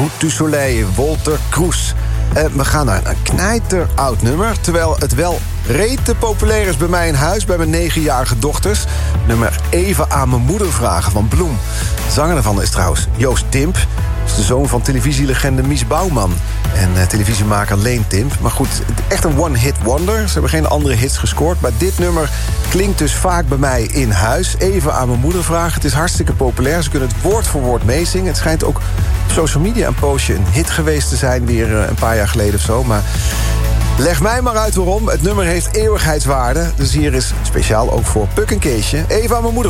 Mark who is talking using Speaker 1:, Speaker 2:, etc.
Speaker 1: Route du Soleil, Walter Kroes. We gaan naar een knijter oud nummer, terwijl het wel rete populair is bij mij in huis, bij mijn 9-jarige dochters. Nummer Even aan mijn moeder vragen van Bloem. De zanger daarvan is trouwens Joost Timp. Is de zoon van televisielegende Mies Bouwman en televisiemaker Leen Timp. Maar goed, echt een one-hit wonder. Ze hebben geen andere hits gescoord, maar dit nummer klinkt dus vaak bij mij in huis. Even aan mijn moeder vragen. Het is hartstikke populair. Ze kunnen het woord voor woord meezingen. Het schijnt ook op social media een poosje een hit geweest te zijn, weer een paar jaar geleden of zo. Maar leg mij maar uit waarom. Het nummer heeft eeuwigheidswaarde. Dus hier is speciaal ook voor Puk en Keesje Even aan mijn moeder